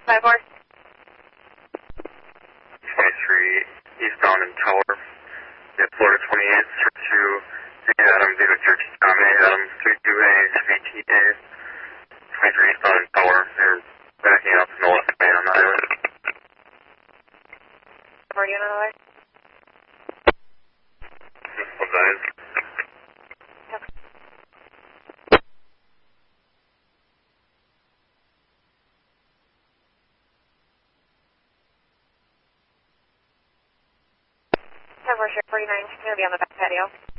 23 eastbound in Tower. Yeah, Florida 28, search to Adam, David Church, Tom A. Adam, 32A, VTA, 23 eastbound in Tower. They're backing up in the left lane on the island. Are you on the way? Of that is. Okay. 49, she's going to be on the back patio.